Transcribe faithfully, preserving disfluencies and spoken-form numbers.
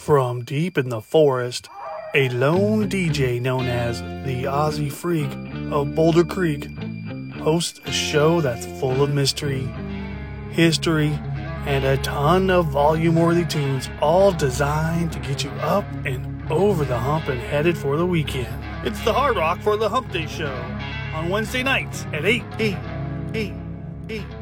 From deep in the forest, a lone D J known as the Aussie Freak of Boulder Creek hosts a show that's full of mystery, history, and a ton of volume-worthy tunes, all designed to get you up and over the hump and headed for the weekend. It's the Hard Rock for the Hump Day Show on Wednesday nights at eight, eight, eight, eight.